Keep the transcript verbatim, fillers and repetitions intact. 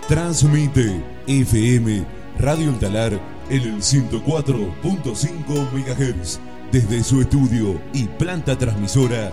Transmite F M Radio El Talar en el ciento cuatro punto cinco megahertz desde su estudio y planta transmisora